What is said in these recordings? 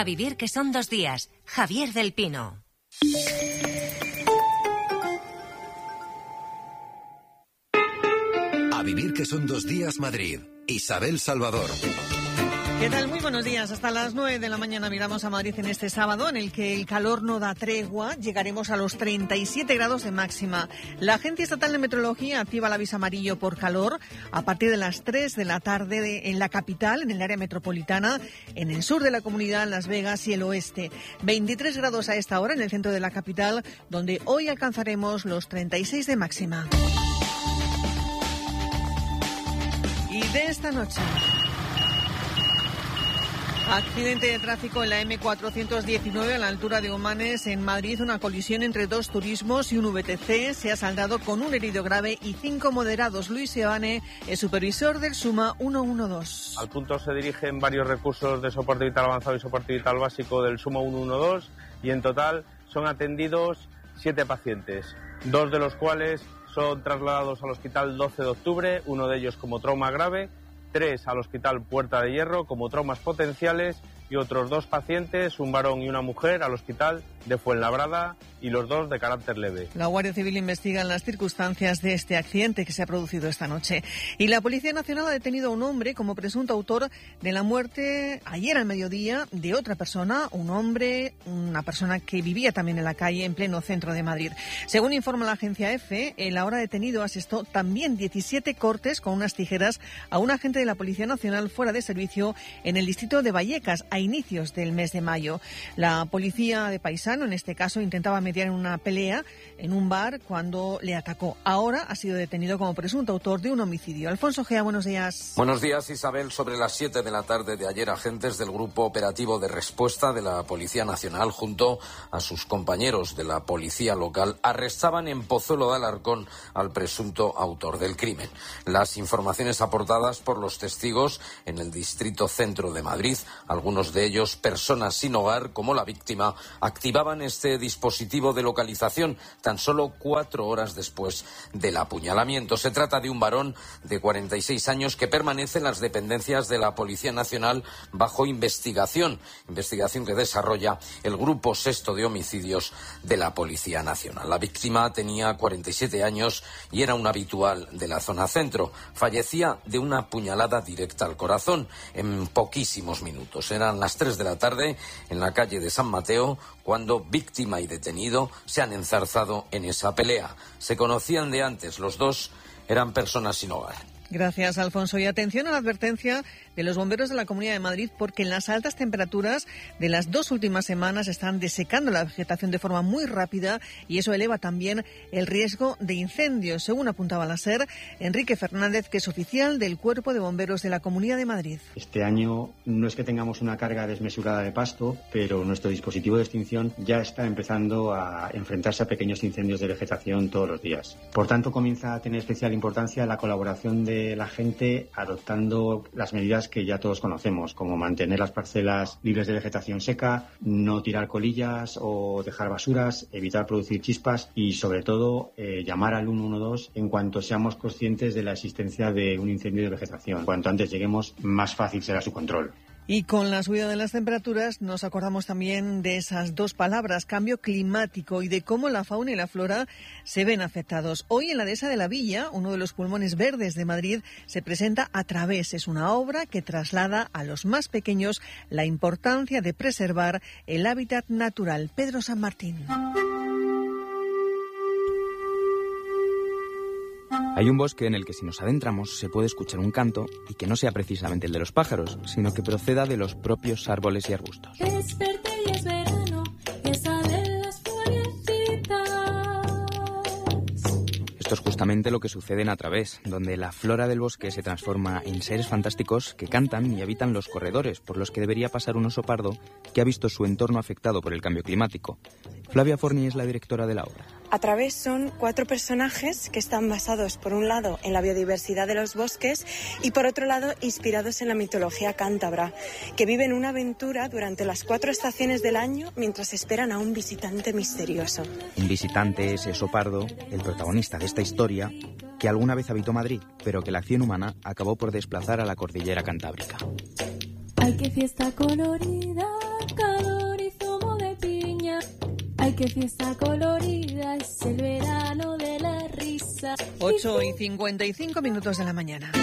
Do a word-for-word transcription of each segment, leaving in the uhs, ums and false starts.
A vivir que son dos días. Javier del Pino. A vivir que son dos días Madrid. Isabel Salvador. ¿Qué tal? Muy buenos días. Hasta las nueve de la mañana miramos a Madrid en este sábado, en el que el calor no da tregua. Llegaremos a los treinta y siete grados de máxima. La Agencia Estatal de Meteorología activa el aviso amarillo por calor a partir de las tres de la tarde de, en la capital, en el área metropolitana, en el sur de la comunidad, Las Vegas y el oeste. veintitrés grados a esta hora en el centro de la capital, donde hoy alcanzaremos los treinta y seis de máxima. Y de esta noche... Accidente de tráfico en la eme cuatrocientos diecinueve a la altura de Humanes, en Madrid. Una colisión entre dos turismos y un ve te ce se ha saldado con un herido grave y cinco moderados. Luis Seoane es supervisor del SUMA ciento doce. Al punto se dirigen varios recursos de soporte vital avanzado y soporte vital básico del SUMA ciento doce y en total son atendidos siete pacientes, dos de los cuales son trasladados al Hospital doce de octubre, uno de ellos como trauma grave, tres al Hospital Puerta de Hierro como traumas potenciales y otros dos pacientes, un varón y una mujer, al Hospital de Fuenlabrada y los dos de carácter leve. La Guardia Civil investiga las circunstancias de este accidente que se ha producido esta noche. Y la Policía Nacional ha detenido a un hombre como presunto autor de la muerte ayer al mediodía de otra persona, un hombre, una persona que vivía también en la calle en pleno centro de Madrid. Según informa la agencia EFE, el ahora detenido asestó también diecisiete cortes con unas tijeras a un agente de la Policía Nacional fuera de servicio en el distrito de Vallecas a inicios del mes de mayo. La policía de Paisano, en este caso, intentaba mediar en una pelea en un bar cuando le atacó. Ahora ha sido detenido como presunto autor de un homicidio. Alfonso Gea, buenos días. Buenos días, Isabel. Sobre las siete de la tarde de ayer, agentes del Grupo Operativo de Respuesta de la Policía Nacional, junto a sus compañeros de la policía local, arrestaban en Pozuelo de Alarcón al presunto autor del crimen. Las informaciones aportadas por los testigos en el distrito centro de Madrid, algunos de ellos personas sin hogar como la víctima, activaban este dispositivo de localización tan solo cuatro horas después del apuñalamiento. Se trata de un varón de cuarenta y seis años que permanece en las dependencias de la Policía Nacional bajo investigación, investigación que desarrolla el Grupo Sexto de Homicidios de la Policía Nacional. La víctima tenía cuarenta y siete años y era un habitual de la zona centro. Fallecía de una puñalada directa al corazón en poquísimos minutos. Eran las tres de la tarde en la calle de San Mateo cuando víctima y detenido se han enzarzado en esa pelea. Se conocían de antes, los dos eran personas sin hogar. Gracias, Alfonso. Y atención a la advertencia de los bomberos de la Comunidad de Madrid, porque en las altas temperaturas de las dos últimas semanas están desecando la vegetación de forma muy rápida y eso eleva también el riesgo de incendios, según apuntaba la SER Enrique Fernández, que es oficial del Cuerpo de Bomberos de la Comunidad de Madrid. Este año no es que tengamos una carga desmesurada de pasto, pero nuestro dispositivo de extinción ya está empezando a enfrentarse a pequeños incendios de vegetación todos los días. Por tanto, comienza a tener especial importancia la colaboración de la gente adoptando las medidas que ya todos conocemos, como mantener las parcelas libres de vegetación seca, no tirar colillas o dejar basuras, evitar producir chispas y, sobre todo, eh, llamar al ciento doce en cuanto seamos conscientes de la existencia de un incendio de vegetación. Cuanto antes lleguemos, más fácil será su control. Y con la subida de las temperaturas nos acordamos también de esas dos palabras, cambio climático, y de cómo la fauna y la flora se ven afectados. Hoy en la Dehesa de la Villa, uno de los pulmones verdes de Madrid, se presenta A Través. Es una obra que traslada a los más pequeños la importancia de preservar el hábitat natural. Pedro San Martín. Hay un bosque en el que si nos adentramos se puede escuchar un canto y que no sea precisamente el de los pájaros, sino que proceda de los propios árboles y arbustos. Desperté y es verano, y salen las florecitas. Esto es justamente lo que sucede en A Través, donde la flora del bosque se transforma en seres fantásticos que cantan y habitan los corredores por los que debería pasar un oso pardo que ha visto su entorno afectado por el cambio climático. Flavia Forni es la directora de la obra. A Través son cuatro personajes que están basados, por un lado, en la biodiversidad de los bosques y, por otro lado, inspirados en la mitología cántabra, que viven una aventura durante las cuatro estaciones del año mientras esperan a un visitante misterioso. Un visitante es Oso Pardo, el protagonista de esta historia, que alguna vez habitó Madrid, pero que la acción humana acabó por desplazar a la cordillera cantábrica. ¡Ay, qué fiesta colorida! pescador y zumo de piña. Ay, qué fiesta colorida, es el verano de la risa. ocho y cincuenta y cinco minutos de la mañana.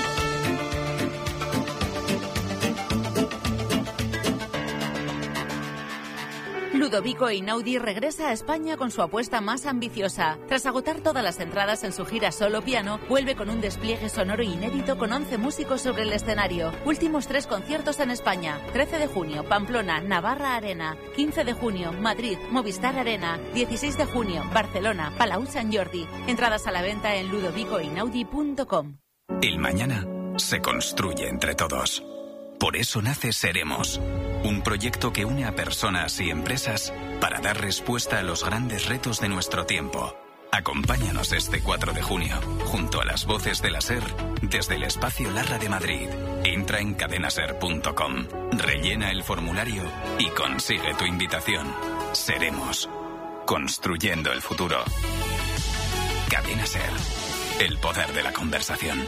Ludovico Einaudi regresa a España con su apuesta más ambiciosa. Tras agotar todas las entradas en su gira solo piano, vuelve con un despliegue sonoro inédito con once músicos sobre el escenario. Últimos tres conciertos en España. trece de junio, Pamplona, Navarra Arena. quince de junio, Madrid, Movistar Arena. dieciséis de junio, Barcelona, Palau Sant Jordi. Entradas a la venta en ludovico einaudi punto com. El mañana se construye entre todos. Por eso nace Seremos, un proyecto que une a personas y empresas para dar respuesta a los grandes retos de nuestro tiempo. Acompáñanos este cuatro de junio, junto a las voces de la SER, desde el Espacio Larra de Madrid. Entra en cadenaser punto com, rellena el formulario y consigue tu invitación. Seremos, construyendo el futuro. Cadena SER, el poder de la conversación.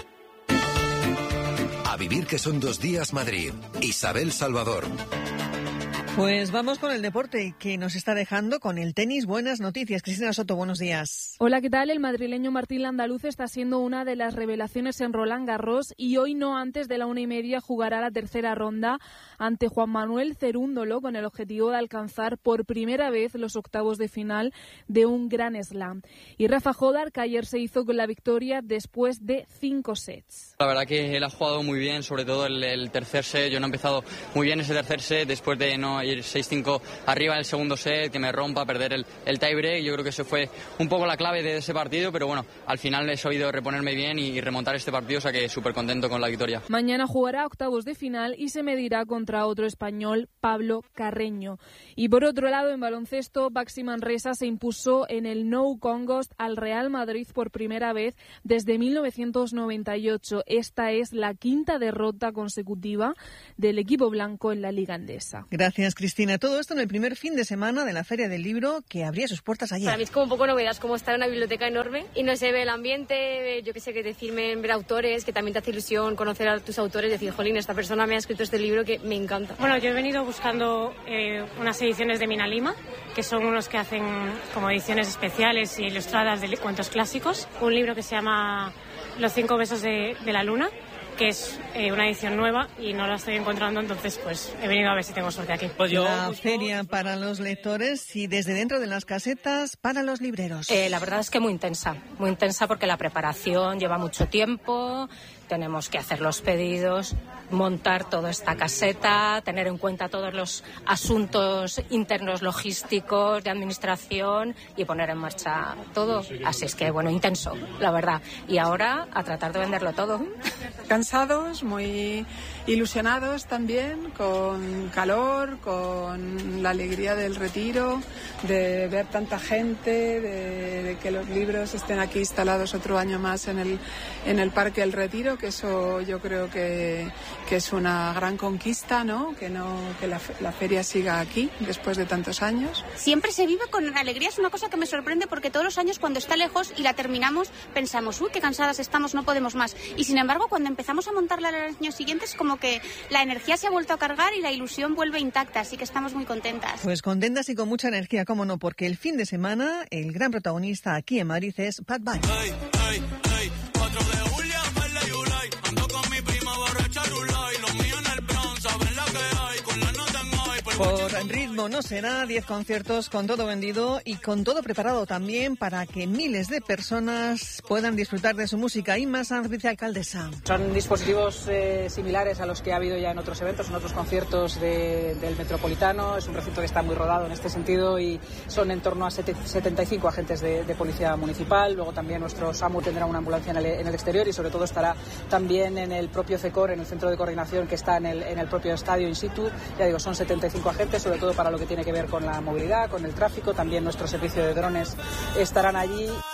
A vivir que son dos días Madrid. Isabel Salvador. Pues vamos con el deporte que nos está dejando con el tenis. Buenas noticias. Cristina Soto, buenos días. Hola, ¿qué tal? El madrileño Martín Landaluz está siendo una de las revelaciones en Roland Garros y hoy no antes de la una y media jugará la tercera ronda ante Juan Manuel Cerúndolo con el objetivo de alcanzar por primera vez los octavos de final de un Grand Slam. Y Rafa Jodar, que ayer se hizo con la victoria después de cinco sets. La verdad que él ha jugado muy bien, sobre todo el, el tercer set. Yo no he empezado muy bien ese tercer set después de no ir seis cinco arriba en el segundo set, que me rompa, perder el, el tie break. Yo creo que eso fue un poco la clave de ese partido, pero bueno, al final he sabido reponerme bien y, y remontar este partido, o sea que súper contento con la victoria. Mañana jugará octavos de final y se medirá contra otro español, Pablo Carreño. Y por otro lado, en baloncesto, Baxi Manresa se impuso en el No Congost al Real Madrid por primera vez desde mil novecientos noventa y ocho. Esta es la quinta derrota consecutiva del equipo blanco en la Liga Endesa. Gracias, Cristina. Todo esto en el primer fin de semana de la Feria del Libro, que abría sus puertas ayer. Para mí es como un poco novedad, es como estar en una biblioteca enorme y no se ve el ambiente, yo qué sé, que te firmen, ver autores, que también te hace ilusión conocer a tus autores, decir, jolín, esta persona me ha escrito este libro que me encanta. Bueno, yo he venido buscando eh, unas ediciones de Mina Lima, que son unos que hacen como ediciones especiales y ilustradas de cuentos clásicos. Un libro que se llama Los cinco besos de, de la luna, que es eh, una edición nueva y no la estoy encontrando, entonces pues he venido a ver si tengo suerte aquí. Pues yo... La feria para los lectores y desde dentro de las casetas para los libreros. Eh, la verdad es que muy intensa, muy intensa porque la preparación lleva mucho tiempo, tenemos que hacer los pedidos, montar toda esta caseta, tener en cuenta todos los asuntos internos logísticos, de administración y poner en marcha todo. Así es que, bueno, intenso, la verdad. Y ahora a tratar de venderlo todo. Cansados, muy ilusionados también, con calor, con la alegría del retiro, de ver tanta gente, de, de que los libros estén aquí instalados otro año más en el, en el Parque El Retiro, que eso yo creo que, que es una gran conquista, ¿no? Que, no, que la, la feria siga aquí después de tantos años. Siempre se vive con alegría, es una cosa que me sorprende porque todos los años cuando está lejos y la terminamos pensamos, uy, qué cansadas estamos, no podemos más. Y sin embargo, cuando empezamos a montarla al año siguiente es como que la energía se ha vuelto a cargar y la ilusión vuelve intacta, así que estamos muy contentas. Pues contentas y con mucha energía, cómo no, porque el fin de semana el gran protagonista aquí en Madrid es Bad Bunny. Hey, hey, hey, cuatro de julio, verde y ulay, ando con mi prima borracha rulay, los míos en el Bronx, saben la que hay, con la nota en hoy. Por ritmo no será, diez conciertos con todo vendido y con todo preparado también para que miles de personas puedan disfrutar de su música. Inma Sanz, vicealcaldesa. Son dispositivos eh, similares a los que ha habido ya en otros eventos, en otros conciertos de, del Metropolitano. Es un recinto que está muy rodado en este sentido y son en torno a setenta y cinco agentes de, de policía municipal. Luego también nuestro SAMU tendrá una ambulancia en el, en el exterior y sobre todo estará también en el propio CECOR, en el centro de coordinación que está en el, en el propio estadio in situ. Ya digo, son setenta y cinco agentes, sobre todo para lo que tiene que ver con la movilidad, con el tráfico. También nuestro servicio de drones estarán allí.